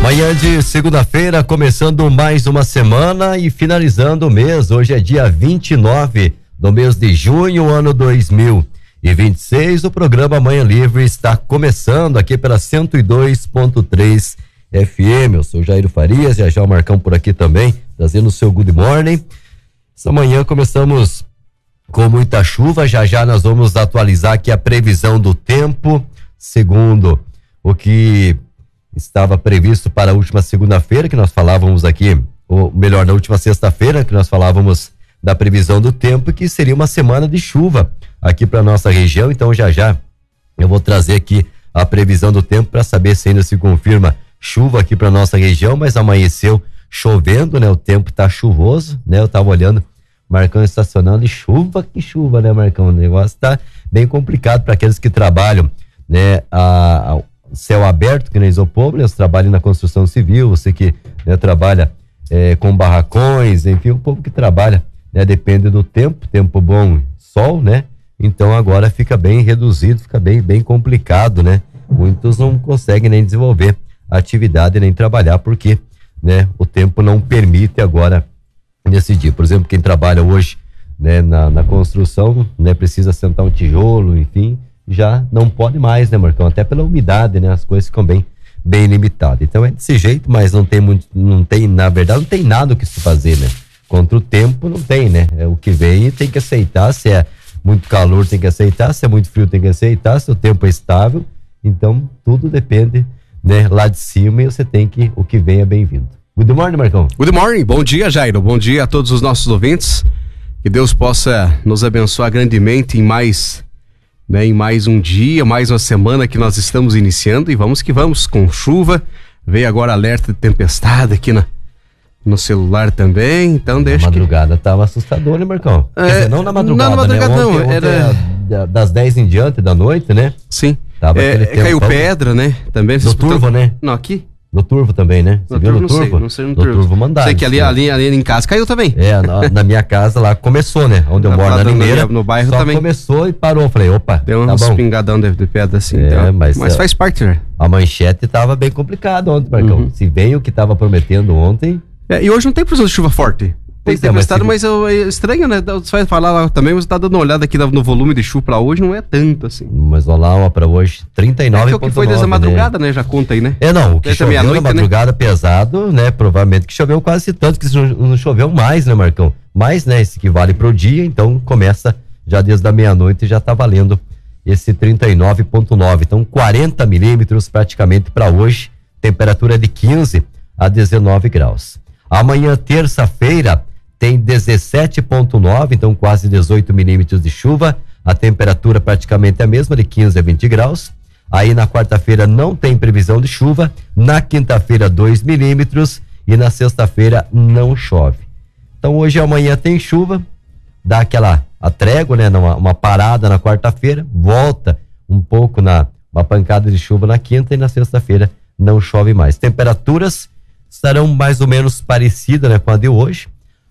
Manhã de segunda-feira, começando mais uma semana e finalizando o mês. Hoje é dia 29 do mês de junho, ano 2026. O programa Manhã Livre está começando aqui pela 102.3 FM. Eu sou Jairo Farias, já o Marcão por aqui também, trazendo o seu Good Morning. Essa manhã começamos com muita chuva, já nós vamos atualizar aqui a previsão do tempo, segundo o que estava previsto para a última segunda-feira, que nós falávamos aqui, ou melhor, na última sexta-feira, que nós falávamos da previsão do tempo, que seria uma semana de chuva aqui para nossa região. Então já eu vou trazer aqui a previsão do tempo para saber se ainda se confirma chuva aqui para nossa região, mas amanheceu chovendo, né? O tempo tá chuvoso, né? Eu tava olhando, Marcão estacionando, e que chuva, né, Marcão? O negócio tá bem complicado para aqueles que trabalham, né? Céu aberto, que nem isopor, né? Você trabalha na construção civil, você que, né, trabalha com barracões, enfim, o povo que trabalha, né, depende do tempo bom, sol, né? Então agora fica bem reduzido, fica bem complicado, né? Muitos não conseguem nem desenvolver a atividade, nem trabalhar, porque, né, o tempo não permite agora nesse dia. Por exemplo, quem trabalha hoje, né, na construção, né, precisa sentar um tijolo, enfim, já não pode mais, né, Marcão? Até pela umidade, né? As coisas ficam bem limitadas. Então é desse jeito, mas na verdade, não tem nada o que se fazer, né? Contra o tempo não tem, né? É o que vem e tem que aceitar. Se é muito calor, tem que aceitar. Se é muito frio, tem que aceitar. Se o tempo é estável, então tudo depende, né, lá de cima, e você tem que, o que vem é bem-vindo. Good morning, Marcão. Good morning, bom dia, Jairo. Bom dia a todos os nossos ouvintes. Que Deus possa nos abençoar grandemente em mais um dia, mais uma semana que nós estamos iniciando, e vamos que vamos, com chuva. Veio agora alerta de tempestade aqui no celular também, então deixa. A madrugada tava assustador, né, Marcão? Quer dizer, não na madrugada, não, na madrugada, né? ontem era das 10 em diante da noite, né? Sim. Tava caiu pedra, né? Também. No Turvo, né? Não, aqui. No Turvo também, né? Você viu no Turvo? Não sei no Turvo. Mandaram. Sei que ali em casa caiu também. Na minha casa lá começou, né? Onde eu moro, na Limeira. No bairro só também. Começou e parou. Falei, opa, deu uns pingadão de pedra assim. Então. Mas faz parte, né? A manchete tava bem complicada ontem, Marcão. Uhum. Se veio o que tava prometendo ontem. E hoje não tem previsão de chuva forte. Tem tempestade, mas é estranho, né? Você vai falar lá também, você tá dando uma olhada aqui no volume de chuva pra hoje, não é tanto assim. Mas olha lá, pra hoje, 39,9. O que foi dessa madrugada, né? Já conta aí, né? Não, o que choveu na madrugada, né? Pesado, né? Provavelmente que choveu quase tanto, que não choveu mais, né, Marcão? Mais, né? Esse que vale pro dia, então começa já desde a meia-noite, já tá valendo esse 39,9. Então 40 milímetros praticamente pra hoje, temperatura de 15 a 19 graus. Amanhã, terça-feira, tem 17,9, então quase 18 milímetros de chuva. A temperatura praticamente é a mesma, de 15 a 20 graus. Aí na quarta-feira não tem previsão de chuva. Na quinta-feira, 2 milímetros. E na sexta-feira não chove. Então hoje e amanhã tem chuva. Dá a trégua, né? Uma parada na quarta-feira. Volta um pouco uma pancada de chuva na quinta, e na sexta-feira não chove mais. Temperaturas estarão mais ou menos parecidas, né, com a de hoje.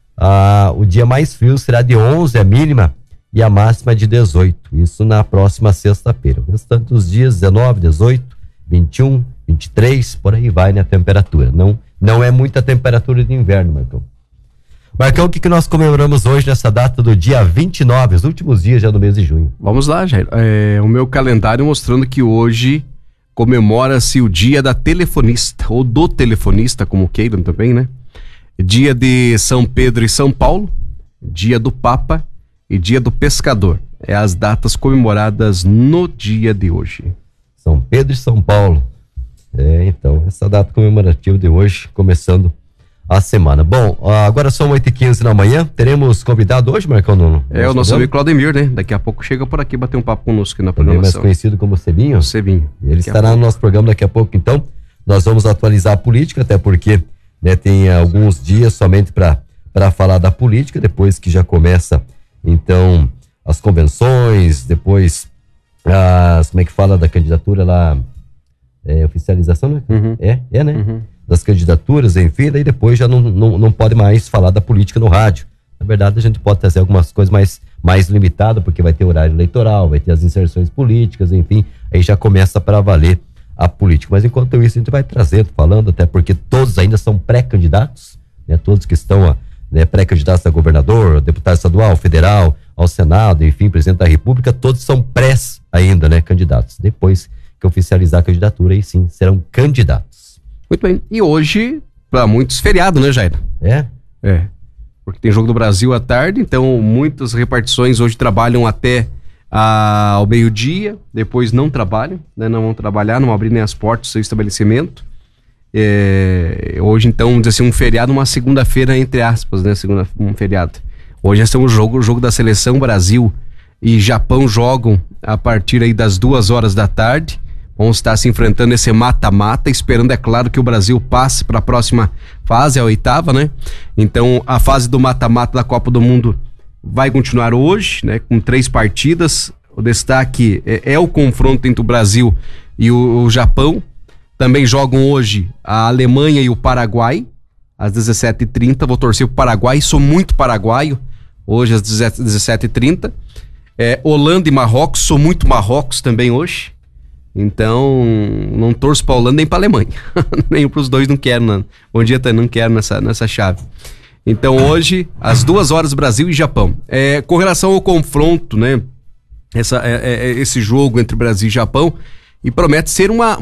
O dia mais frio será de 11, a mínima, e a máxima de 18. Isso na próxima sexta-feira. O restante dos dias, 19, 18, 21, 23, por aí vai, né, a temperatura. Não é muita temperatura de inverno, Marcão. Marcão, o que nós comemoramos hoje nessa data do dia 29, os últimos dias já do mês de junho? Vamos lá, Jair. O meu calendário mostrando que hoje comemora-se o dia da telefonista, ou do telefonista, como queiram também, né? Dia de São Pedro e São Paulo, dia do Papa e dia do Pescador. É as datas comemoradas no dia de hoje. São Pedro e São Paulo. Então, essa data comemorativa de hoje, começando a semana. Bom, agora são 8h15 da manhã. Teremos convidado hoje, Marcão Nuno? O nosso amigo Claudemir, né? Daqui a pouco chega por aqui bater um papo conosco aqui na programação. Mais conhecido como Cebinho? Cebinho. Ele estará no nosso programa daqui a pouco, então. Nós vamos atualizar a política, até porque, né, tem alguns dias somente para falar da política, depois que já começa, então, as convenções, depois como é que fala da candidatura lá, oficialização, né? Uhum. Né? Uhum. Das candidaturas, enfim, daí depois já não pode mais falar da política no rádio. Na verdade, a gente pode trazer algumas coisas mais limitadas, porque vai ter horário eleitoral, vai ter as inserções políticas, enfim, aí já começa para valer a política. Mas enquanto isso, a gente vai trazendo, falando, até porque todos ainda são pré-candidatos, né? Todos que estão pré-candidatos a governador, deputado estadual, federal, ao Senado, enfim, presidente da República, todos são prés ainda, né? Candidatos. Depois que oficializar a candidatura, aí sim, serão candidatos. Muito bem. E hoje, para muitos, feriado, né, Jair? É? É. Porque tem Jogo do Brasil à tarde, então muitas repartições hoje trabalham até ao meio-dia, depois não trabalham, né? Não vão trabalhar, não abrir nem as portas do seu estabelecimento. Hoje, então, vamos dizer assim, um feriado, uma segunda-feira, entre aspas, né? Um feriado. Hoje é o jogo da seleção. Brasil e Japão jogam a partir aí das 2h da tarde. Vão estar se enfrentando esse mata-mata, esperando, é claro, que o Brasil passe para a próxima fase, a 8ª, né? Então, a fase do mata-mata da Copa do Mundo vai continuar hoje, né? Com 3 partidas. O destaque é o confronto entre o Brasil e o Japão. Também jogam hoje a Alemanha e o Paraguai, às 17h30. Vou torcer pro Paraguai, sou muito paraguaio, hoje às 17h30. Holanda e Marrocos, sou muito Marrocos também hoje. Então, não torço pra Holanda nem pra Alemanha. Nem pros dois não quero, não. Bom dia, não quero nessa chave. Então, hoje, às 2h, Brasil e Japão. Com relação ao confronto, né? Esse jogo entre Brasil e Japão, e promete ser uma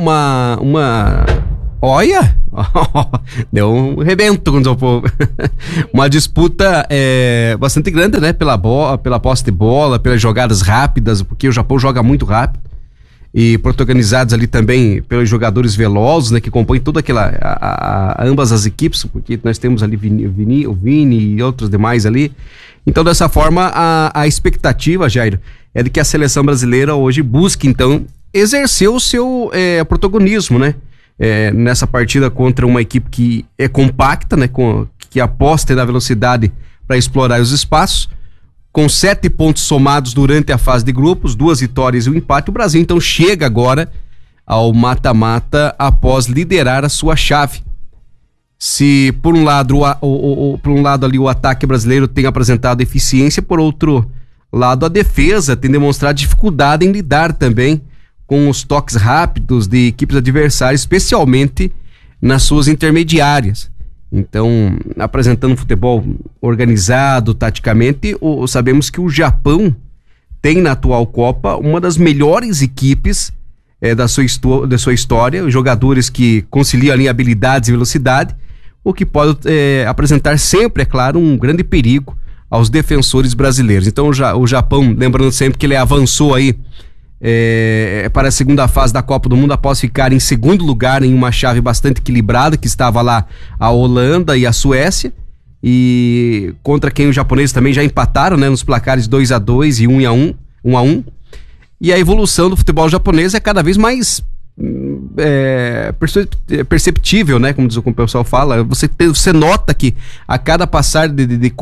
olha! Deu um rebento com o povo. Uma disputa bastante grande, né? Pela posse de bola, pelas jogadas rápidas, porque o Japão joga muito rápido. E protagonizados ali também pelos jogadores velozes, né? Que compõem toda ambas as equipes, porque nós temos ali o Vini e outros demais ali. Então, dessa forma, a expectativa, Jair, é de que a seleção brasileira hoje busque, então, exercer o seu protagonismo, né? Nessa partida contra uma equipe que é compacta, né? Que aposta na velocidade para explorar os espaços. Com 7 pontos somados durante a fase de grupos, 2 vitórias e um empate, o Brasil então chega agora ao mata-mata após liderar a sua chave. Se por um lado ali o ataque brasileiro tem apresentado eficiência, por outro lado a defesa tem demonstrado dificuldade em lidar também com os toques rápidos de equipes adversárias, especialmente nas suas intermediárias. Então, apresentando um futebol organizado, taticamente, sabemos que o Japão tem na atual Copa uma das melhores equipes da sua história, jogadores que conciliam ali habilidades e velocidade, o que pode apresentar sempre, é claro, um grande perigo aos defensores brasileiros. Então, o Japão, lembrando sempre que ele avançou aí para a segunda fase da Copa do Mundo após ficar em segundo lugar em uma chave bastante equilibrada, que estava lá a Holanda e a Suécia, e contra quem os japoneses também já empataram, né, nos placares 2-2 e 1-1. E a evolução do futebol japonês é cada vez mais perceptível, né, como o pessoal fala. Você nota que a cada passar de